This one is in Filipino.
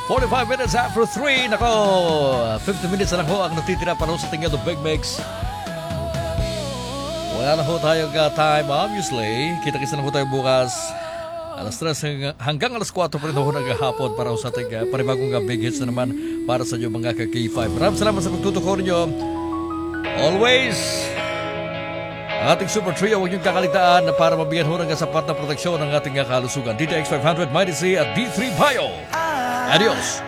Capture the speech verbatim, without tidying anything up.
forty-five minutes after three. Nako, fifty minutes na lang ho ang natitira para ho sa tingin ng Big Mix. Wala na ho tayong uh, time, obviously. Kita-kisa na ho tayo bukas. Alas tres hanggang alas kwatro pa rin ho naghahapon para ho sa ating uh, panibagong uh, big hits na naman para sa inyo mga ka-K five. Maraming salamat sa pagtutukoy ninyo. Always, ang ating super trio, huwag niyong kakalitaan na para mabigyan ho ng sapat na proteksyon ng ating uh, kalusugan. D T X five hundred, Mighty C at D three Bio. Adios!